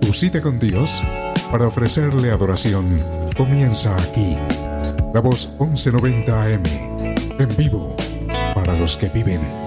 Tu cita con Dios para ofrecerle adoración comienza aquí. La Voz 1190 AM, en vivo para los que viven.